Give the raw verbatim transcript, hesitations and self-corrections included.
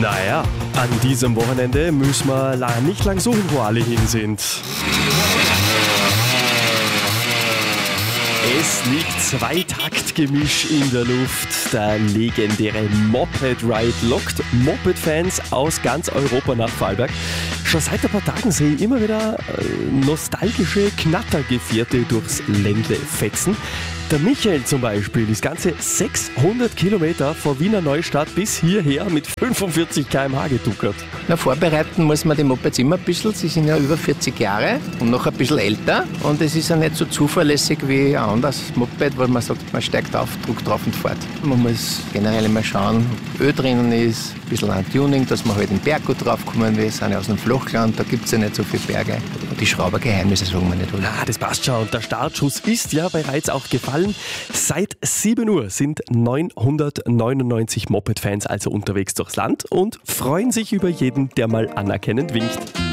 Naja, an diesem Wochenende müssen wir la- nicht lang suchen, wo alle hin sind. Es liegt Zweitaktgemisch in der Luft. Der legendäre Moped Ride lockt Moped-Fans aus ganz Europa nach Vorarlberg. Schon seit ein paar Tagen sehe ich immer wieder äh, nostalgische Knattergefährte durchs Ländle fetzen. Der Michael zum Beispiel ist ganze sechshundert Kilometer von Wiener Neustadt bis hierher mit fünfundvierzig Kilometer pro Stunde getuckert. Na, vorbereiten muss man die Mopeds immer ein bisschen. Sie sind ja über vierzig Jahre und noch ein bisschen älter. Und es ist ja nicht so zuverlässig wie ein anderes Moped, wo man sagt, man steigt auf, druckt drauf und fährt. Man muss generell immer schauen, ob Öl drinnen ist, ein bisschen ein Tuning, dass man halt den Berg gut draufkommen. Wir sind ja aus dem Flachland, da gibt es ja nicht so viele Berge. Und die Schraubergeheimnisse sagen wir nicht, oder? Ah, das passt schon. Und der Startschuss ist ja bereits auch gefallen. Seit sieben Uhr sind neunhundertneunundneunzig Moped-Fans also unterwegs durchs Land und freuen sich über jeden, der mal anerkennend winkt.